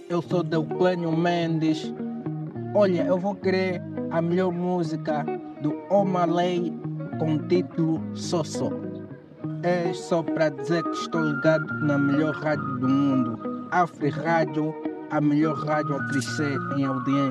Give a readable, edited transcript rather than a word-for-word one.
Eu sou Deuclânio Mendes. Olha, eu vou querer a melhor música do Omalay com o título Sosso. É só para dizer que estou ligado na melhor rádio do mundo. Afri Rádio, a melhor rádio a crescer em audiência.